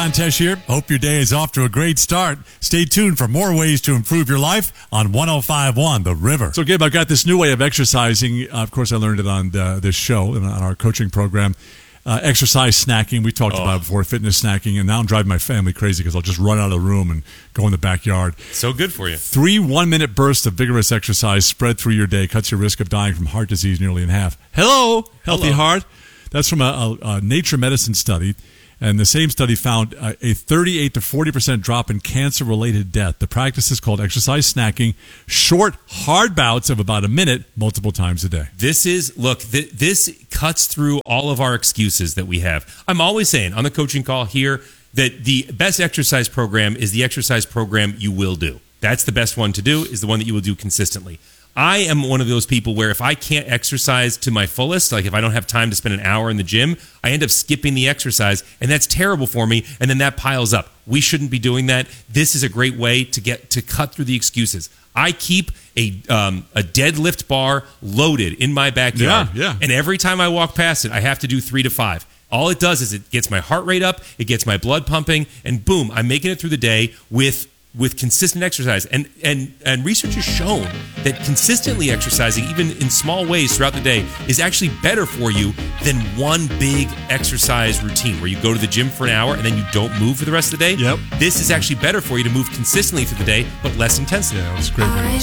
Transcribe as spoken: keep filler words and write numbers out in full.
Tesh here. Hope your day is off to a great start. Stay tuned for more ways to improve your life on one oh five point one The River. So, Gabe, I've got this new way of exercising. Uh, of course, I learned it on the, this show and on our coaching program. Uh, exercise snacking. We talked oh. about it before, fitness snacking, and now I'm driving my family crazy because I'll just run out of the room and go in the backyard. So good for you. Three one-minute bursts of vigorous exercise spread through your day cuts your risk of dying from heart disease nearly in half. Hello, healthy Hello. heart. That's from a, a, a Nature Medicine study. And the same study found a thirty-eight to forty percent drop in cancer-related death. The practice is called exercise snacking, short, hard bouts of about a minute, multiple times a day. This is, look, th- this cuts through all of our excuses that we have. I'm always saying on the coaching call here that the best exercise program is the exercise program you will do. That's the best one to do, is the one that you will do consistently. I am one of those people where if I can't exercise to my fullest, like if I don't have time to spend an hour in the gym, I end up skipping the exercise, and that's terrible for me, and then that piles up. We shouldn't be doing that. This is a great way to get to cut through the excuses. I keep a um, a deadlift bar loaded in my backyard, yeah, yeah. and every time I walk past it, I have to do three to five. All it does is it gets my heart rate up, it gets my blood pumping, and boom, I'm making it through the day with with consistent exercise. And, and and research has shown that consistently exercising, even in small ways throughout the day, is actually better for you than one big exercise routine where you go to the gym for an hour and then you don't move for the rest of the day. Yep. This is actually better for you to move consistently through the day, but less intensely. Yeah, it was great.